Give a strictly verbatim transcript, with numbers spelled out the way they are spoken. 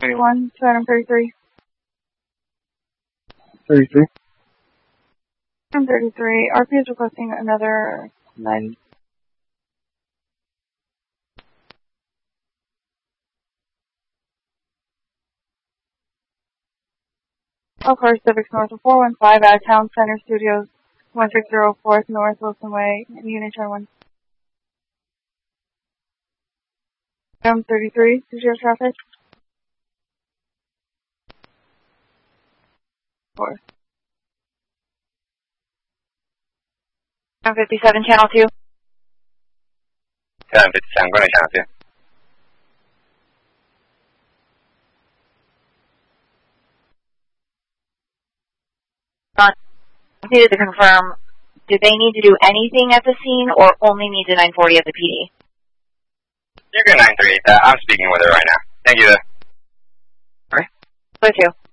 thirty-one, two thirty-three. thirty-three. two thirty-three. R P is requesting another nine. Of course, Civics North of four one five out of Town Center Studios, one six zero fourth North Wilson Way, Unit one. M thirty-three, zero traffic. Four. M fifty-seven, channel two. M fifty-seven, go to channel two. I needed to confirm, do they need to do anything at the scene or only need the nine forty at the P D? You're good, nine three eight. Uh, I'm speaking with her right now. Thank you, though. Where to?